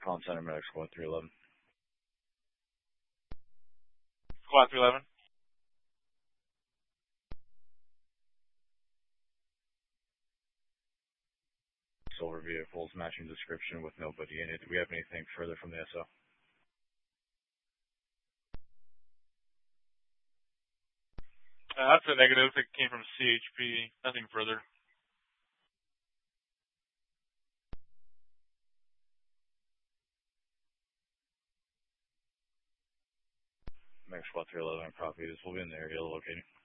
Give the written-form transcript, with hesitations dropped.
Calling Center Medic Squad 311. Squad 311. Silver vehicles matching description with nobody in it. Do we have anything further from the SO? That's a negative. It came from CHP. Nothing further. Medic Squad 311 copy. This will be in the area locating.